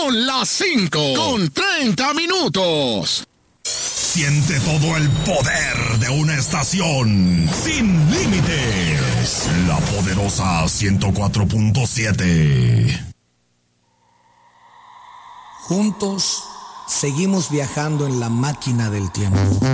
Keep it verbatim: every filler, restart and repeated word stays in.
Son las cinco con treinta minutos. Siente todo el poder de una estación sin límites. La poderosa ciento cuatro punto siete. Juntos seguimos viajando en la máquina del tiempo.